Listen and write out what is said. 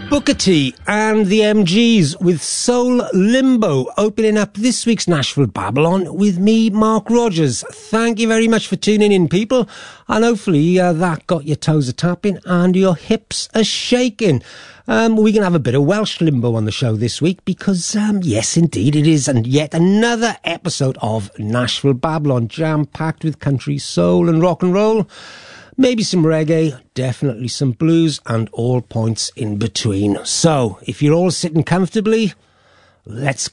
Booker T and the MGs with Soul Limbo opening up this week's Nashville Babylon with me, Mark Rogers. Thank you very much for tuning in, people, and hopefully that got your toes a tapping and your hips a shaking. We're going to have a bit of Welsh limbo on the show this week because, yes, indeed, it is and yet another episode of Nashville Babylon, jam-packed with country, soul and rock and roll. Maybe some reggae, definitely some blues, and all points in between. So, if you're all sitting comfortably, let's